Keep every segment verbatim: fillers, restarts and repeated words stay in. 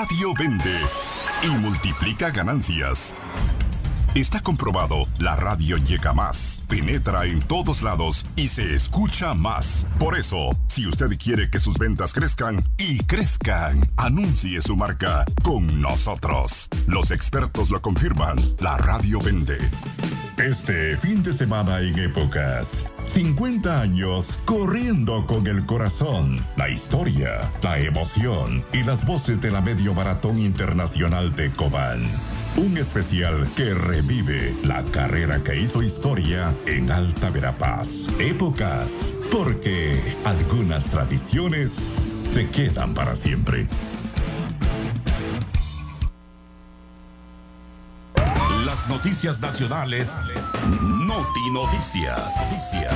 radio vende y multiplica ganancias. Está comprobado, la radio llega más, penetra en todos lados y se escucha más. Por eso, si usted quiere que sus ventas crezcan y crezcan, anuncie su marca con nosotros. Los expertos lo confirman, la radio vende. Este fin de semana en Épocas, cincuenta años corriendo con el corazón, la historia, la emoción y las voces de la Medio Maratón Internacional de Cobán. Un especial que revive la carrera que hizo historia en Alta Verapaz. Épocas, porque algunas tradiciones se quedan para siempre. Las noticias nacionales, Noti Noticias. Noticias.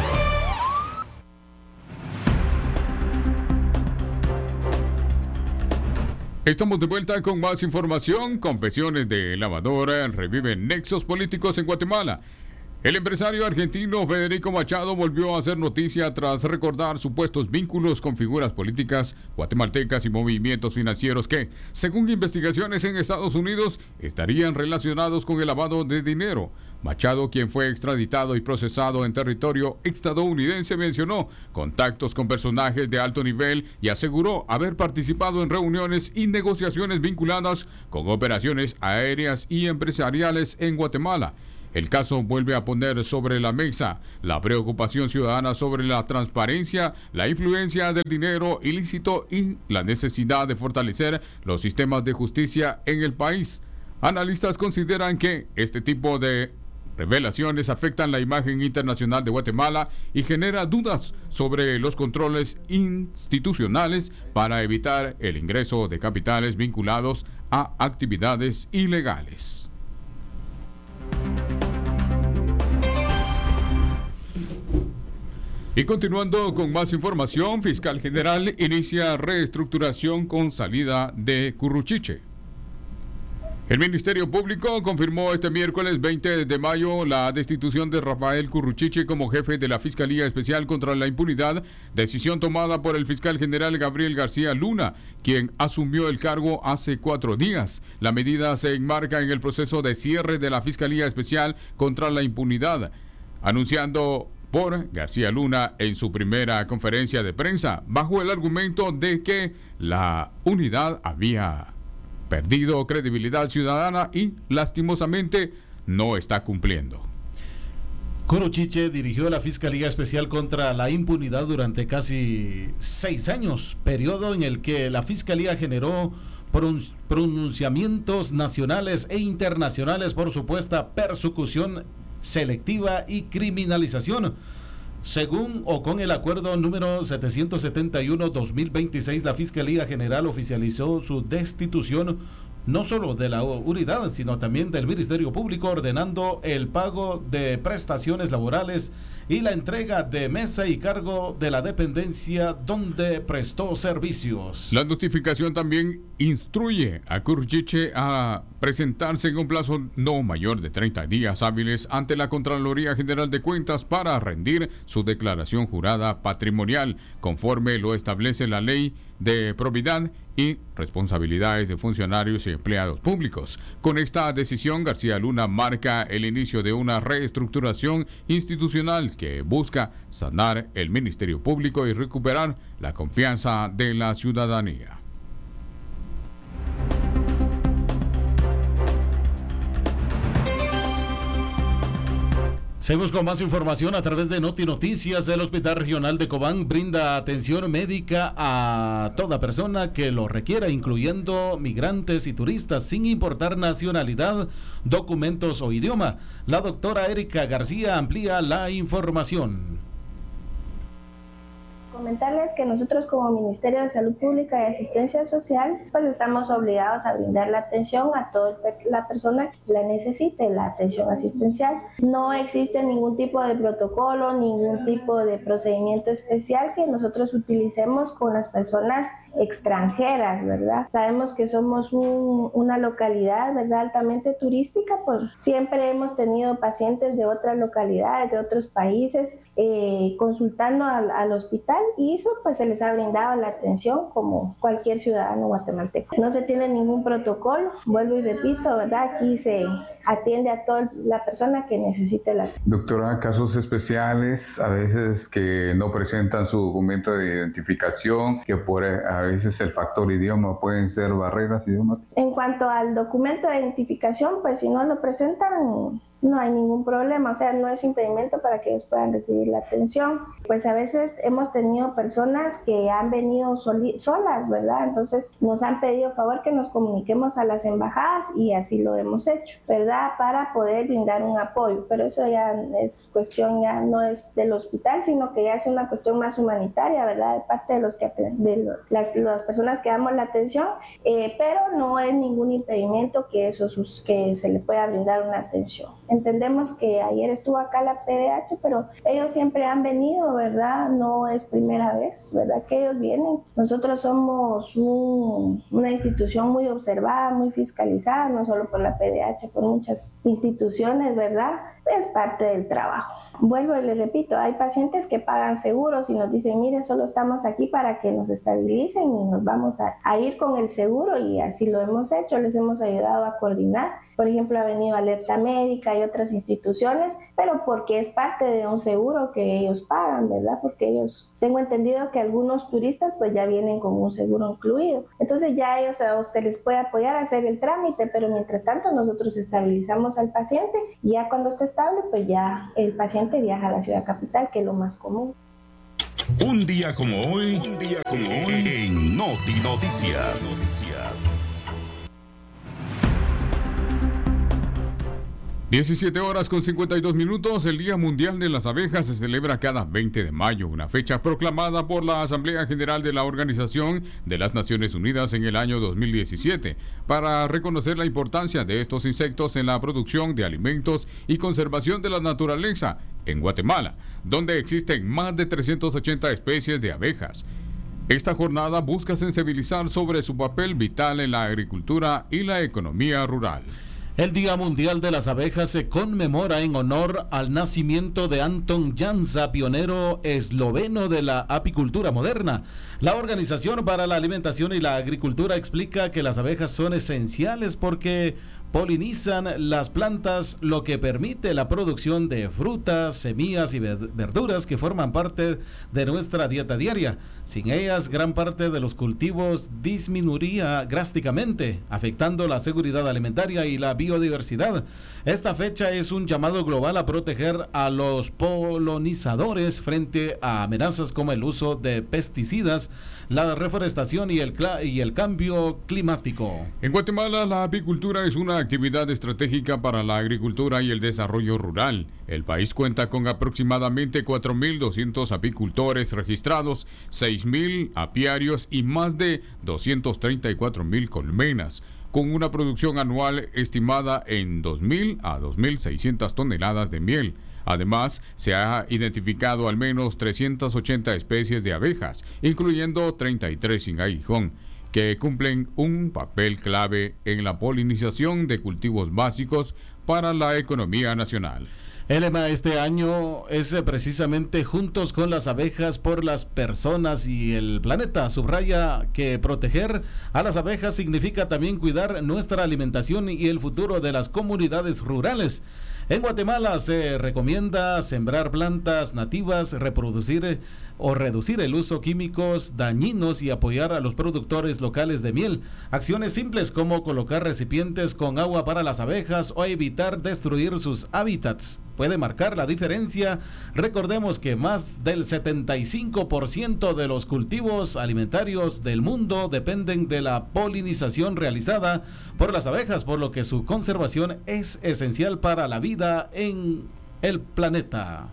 Estamos de vuelta con más información. Confesiones de lavadora reviven nexos políticos en Guatemala. El empresario argentino Federico Machado volvió a hacer noticia tras recordar supuestos vínculos con figuras políticas guatemaltecas y movimientos financieros que, según investigaciones en Estados Unidos, estarían relacionados con el lavado de dinero. Machado, quien fue extraditado y procesado en territorio estadounidense, mencionó contactos con personajes de alto nivel y aseguró haber participado en reuniones y negociaciones vinculadas con operaciones aéreas y empresariales en Guatemala. El caso vuelve a poner sobre la mesa la preocupación ciudadana sobre la transparencia, la influencia del dinero ilícito y la necesidad de fortalecer los sistemas de justicia en el país. Analistas consideran que este tipo de revelaciones afectan la imagen internacional de Guatemala y genera dudas sobre los controles institucionales para evitar el ingreso de capitales vinculados a actividades ilegales. Y continuando con más información, Fiscal General inicia reestructuración con salida de Curruchiche. El Ministerio Público confirmó este miércoles veinte de mayo la destitución de Rafael Curruchiche como jefe de la Fiscalía Especial contra la Impunidad, decisión tomada por el fiscal general Gabriel García Luna, quien asumió el cargo hace cuatro días. La medida se enmarca en el proceso de cierre de la Fiscalía Especial contra la Impunidad, anunciando por García Luna en su primera conferencia de prensa, bajo el argumento de que la unidad había perdido credibilidad ciudadana y, lastimosamente, no está cumpliendo. Curruchiche dirigió la Fiscalía Especial contra la Impunidad durante casi seis años, periodo en el que la Fiscalía generó pronunciamientos nacionales e internacionales por supuesta persecución selectiva y criminalización. Según o con el acuerdo número setecientos setenta y uno dos mil veintiséis, la Fiscalía General oficializó su destitución no solo de la unidad, sino también del Ministerio Público, ordenando el pago de prestaciones laborales y la entrega de mesa y cargo de la dependencia donde prestó servicios. La notificación también instruye a Curruchiche a presentarse en un plazo no mayor de treinta días hábiles ante la Contraloría General de Cuentas para rendir su declaración jurada patrimonial, conforme lo establece la Ley de Probidad y Responsabilidades de Funcionarios y Empleados Públicos. Con esta decisión, García Luna marca el inicio de una reestructuración institucional que busca sanar el Ministerio Público y recuperar la confianza de la ciudadanía. Seguimos con más información a través de Noti Noticias. El Hospital Regional de Cobán brinda atención médica a toda persona que lo requiera, incluyendo migrantes y turistas, sin importar nacionalidad, documentos o idioma. La doctora Erika García amplía la información. Comentarles que nosotros como Ministerio de Salud Pública y Asistencia Social pues estamos obligados a brindar la atención a toda la persona que la necesite, la atención asistencial. No existe ningún tipo de protocolo, ningún tipo de procedimiento especial que nosotros utilicemos con las personas extranjeras, ¿verdad? Sabemos que somos un, una localidad, ¿verdad?, altamente turística, pues siempre hemos tenido pacientes de otras localidades, de otros países, eh, consultando al, al hospital y eso pues se les ha brindado la atención como cualquier ciudadano guatemalteco. No se tiene ningún protocolo, vuelvo y repito, ¿verdad? Aquí se atiende a toda la persona que necesite la atención. Doctora, casos especiales, a veces que no presentan su documento de identificación, que por a veces el factor idioma pueden ser barreras idiomáticas. En cuanto al documento de identificación, pues si no lo presentan, no hay ningún problema, o sea, no es impedimento para que ellos puedan recibir la atención. Pues a veces hemos tenido personas que han venido soli- solas, ¿verdad? Entonces nos han pedido favor que nos comuniquemos a las embajadas y así lo hemos hecho, ¿verdad? Para poder brindar un apoyo, pero eso ya es cuestión, ya no es del hospital, sino que ya es una cuestión más humanitaria, ¿verdad? De parte de, los que, de los, las, las personas que damos la atención, eh, pero no es ningún impedimento que, eso, que se le pueda brindar una atención. Entendemos que ayer estuvo acá la P D H, pero ellos siempre han venido, ¿verdad? No es primera vez, ¿verdad? Que ellos vienen. Nosotros somos un, una institución muy observada, muy fiscalizada, no solo por la P D H, por muchas instituciones, ¿verdad? Es parte del trabajo. Vuelvo y le repito, hay pacientes que pagan seguros y nos dicen, mire, solo estamos aquí para que nos estabilicen y nos vamos a, a ir con el seguro, y así lo hemos hecho, les hemos ayudado a coordinar. Por ejemplo, ha venido Alerta Médica y otras instituciones, pero porque es parte de un seguro que ellos pagan, ¿verdad? Porque ellos, tengo entendido que algunos turistas pues ya vienen con un seguro incluido. Entonces ya a ellos se les puede apoyar a hacer el trámite, pero mientras tanto nosotros estabilizamos al paciente y ya cuando esté estable pues ya el paciente viaja a la ciudad capital, que es lo más común. Un día como hoy, un día como hoy en Noti Noticias. diecisiete horas con cincuenta y dos minutos, el Día Mundial de las Abejas se celebra cada veinte de mayo, una fecha proclamada por la Asamblea General de la Organización de las Naciones Unidas en el año dos mil diecisiete, para reconocer la importancia de estos insectos en la producción de alimentos y conservación de la naturaleza en Guatemala, donde existen más de trescientas ochenta especies de abejas. Esta jornada busca sensibilizar sobre su papel vital en la agricultura y la economía rural. El Día Mundial de las Abejas se conmemora en honor al nacimiento de Anton Jansa, pionero esloveno de la apicultura moderna. La Organización para la Alimentación y la Agricultura explica que las abejas son esenciales porque polinizan las plantas, lo que permite la producción de frutas, semillas y verduras que forman parte de nuestra dieta diaria. Sin ellas, gran parte de los cultivos disminuiría drásticamente, afectando la seguridad alimentaria y la biodiversidad. Esta fecha es un llamado global a proteger a los polinizadores frente a amenazas como el uso de pesticidas, la reforestación y el, y el cambio climático. En Guatemala, la apicultura es una actividad estratégica para la agricultura y el desarrollo rural. El país cuenta con aproximadamente cuatro mil doscientos apicultores registrados, seis mil apiarios y más de doscientas treinta y cuatro mil colmenas, con una producción anual estimada en dos mil a dos mil seiscientas toneladas de miel. Además, se ha identificado al menos trescientas ochenta especies de abejas, incluyendo treinta y tres sin aguijón, que cumplen un papel clave en la polinización de cultivos básicos para la economía nacional. El lema este año es precisamente Juntos con las abejas por las personas y el planeta. Subraya que proteger a las abejas significa también cuidar nuestra alimentación y el futuro de las comunidades rurales. En Guatemala se recomienda sembrar plantas nativas, reproducir o reducir el uso de químicos dañinos y apoyar a los productores locales de miel. Acciones simples como colocar recipientes con agua para las abejas o evitar destruir sus hábitats puede marcar la diferencia. Recordemos que más del setenta y cinco por ciento de los cultivos alimentarios del mundo dependen de la polinización realizada por las abejas, por lo que su conservación es esencial para la vida en el planeta.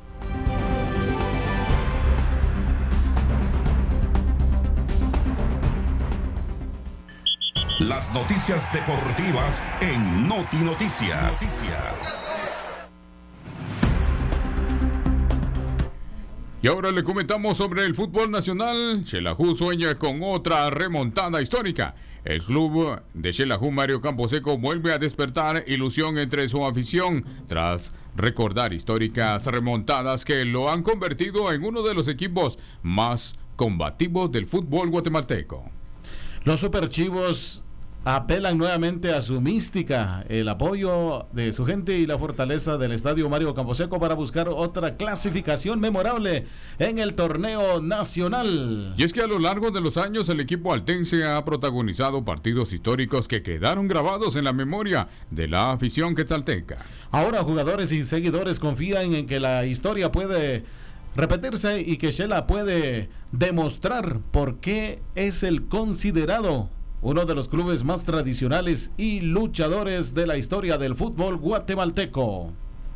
Las noticias deportivas en Noti Noticias. Noticias. Y ahora le comentamos sobre el fútbol nacional. Xelajú sueña con otra remontada histórica. El club de Xelajú Mario Camposeco vuelve a despertar ilusión entre su afición tras recordar históricas remontadas que lo han convertido en uno de los equipos más combativos del fútbol guatemalteco. Los Superchivos apelan nuevamente a su mística, el apoyo de su gente y la fortaleza del Estadio Mario Camposeco para buscar otra clasificación memorable en el torneo nacional. Y es que a lo largo de los años el equipo altense ha protagonizado partidos históricos que quedaron grabados en la memoria de la afición quetzalteca. Ahora jugadores y seguidores confían en que la historia puede repetirse y que Xela puede demostrar por qué es el considerado uno de los clubes más tradicionales y luchadores de la historia del fútbol guatemalteco.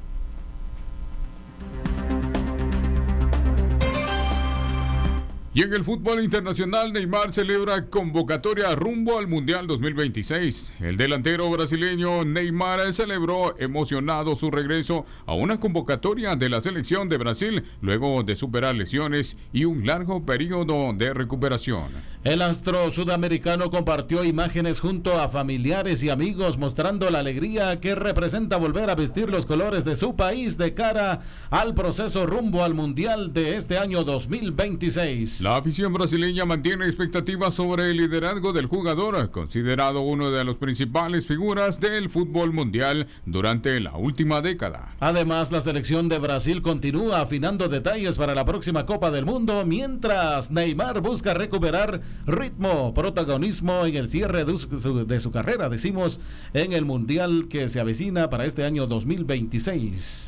Y en el fútbol internacional, Neymar celebra convocatoria rumbo al Mundial dos mil veintiséis. El delantero brasileño Neymar celebró emocionado su regreso a una convocatoria de la selección de Brasil luego de superar lesiones y un largo periodo de recuperación. El astro sudamericano compartió imágenes junto a familiares y amigos mostrando la alegría que representa volver a vestir los colores de su país de cara al proceso rumbo al Mundial de este año dos mil veintiséis. La afición brasileña mantiene expectativas sobre el liderazgo del jugador, considerado uno de las principales figuras del fútbol mundial durante la última década. Además, la selección de Brasil continúa afinando detalles para la próxima Copa del Mundo, mientras Neymar busca recuperar ritmo, protagonismo en el cierre de su, de su carrera, decimos, en el Mundial que se avecina para este año dos mil veintiséis.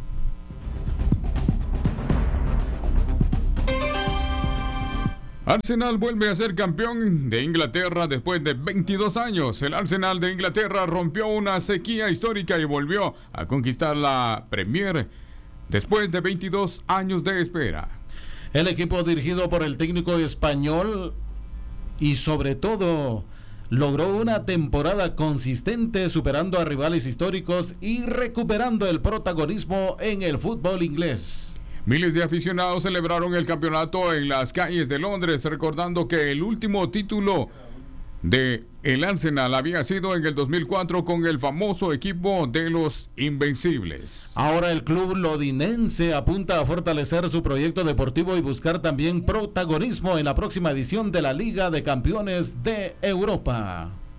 Arsenal vuelve a ser campeón de Inglaterra después de veintidós años. El Arsenal de Inglaterra rompió una sequía histórica y volvió a conquistar la Premier después de veintidós años de espera. El equipo dirigido por el técnico español y sobre todo logró una temporada consistente superando a rivales históricos y recuperando el protagonismo en el fútbol inglés. Miles de aficionados celebraron el campeonato en las calles de Londres, recordando que el último título de el Arsenal había sido en el dos mil cuatro con el famoso equipo de los Invencibles. Ahora el club londinense apunta a fortalecer su proyecto deportivo y buscar también protagonismo en la próxima edición de la Liga de Campeones de Europa.